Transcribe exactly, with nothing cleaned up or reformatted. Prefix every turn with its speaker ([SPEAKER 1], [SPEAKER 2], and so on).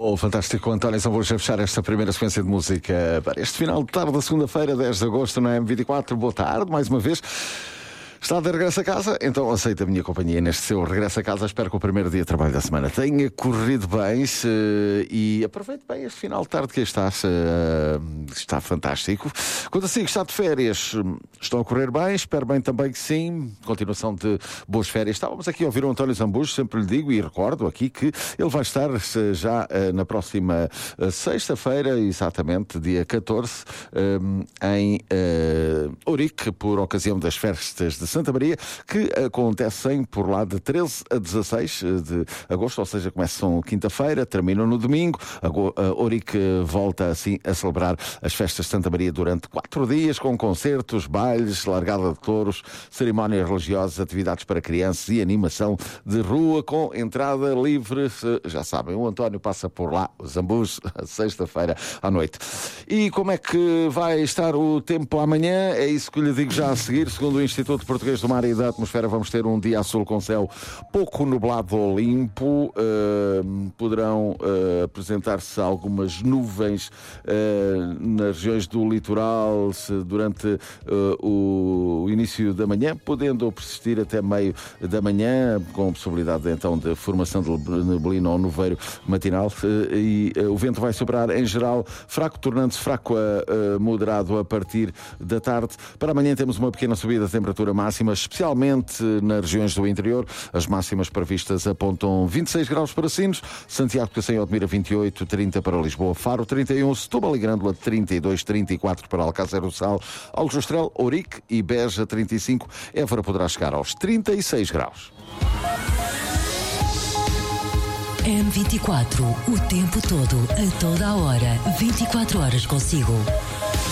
[SPEAKER 1] O fantástico António Zambujo a fechar esta primeira sequência de música para este final de tarde da segunda-feira, dez de agosto, na M vinte e quatro. Boa tarde, mais uma vez. Está de regresso a casa? Então aceita a minha companhia neste seu regresso a casa. Espero que o primeiro dia de trabalho da semana tenha corrido bem e aproveite bem este final de tarde que estás. Está fantástico. Quando assim que está de férias, estão a correr bem? Espero bem também que sim. Continuação de boas férias. Estávamos aqui a ouvir o António Zambujo, sempre lhe digo e recordo aqui que ele vai estar já na próxima sexta-feira, exatamente, dia catorze, em Ourique, por ocasião das festas de Santa Maria, que acontecem por lá de treze a dezasseis de agosto, ou seja, começam quinta-feira, terminam no domingo. A Ourique volta assim a celebrar as festas de Santa Maria durante quatro dias, com concertos, bailes, largada de touros, cerimónias religiosas, atividades para crianças e animação de rua com entrada livre. Já sabem, o António passa por lá, o Zambujo, sexta-feira à noite. E como é que vai estar o tempo amanhã? É isso que lhe digo já a seguir. Segundo o Instituto Português do Mar e da Atmosfera, vamos ter um dia a sul com céu pouco nublado ou limpo. Uh, poderão uh, apresentar-se algumas nuvens uh, nas regiões do litoral durante uh, o, o início da manhã, podendo persistir até meio da manhã, com possibilidade então de formação de neblina ou nevoeiro matinal. Uh, e uh, o vento vai soprar em geral fraco, tornando-se fraco a uh, moderado a partir da tarde. Para amanhã temos uma pequena subida da temperatura máxima, especialmente nas regiões do interior. As máximas previstas apontam vinte e seis graus para Sines, Santiago de Cacém e Odmira vinte e oito, trinta para Lisboa, Faro trinta e um, Setúbal e Grândola trinta e dois, trinta e quatro para Alcácer do Sal, Aljustrel, Ourique e Beja trinta e cinco, Évora poderá chegar aos trinta e seis graus.
[SPEAKER 2] M vinte e quatro, o tempo todo, a toda a hora, vinte e quatro horas consigo.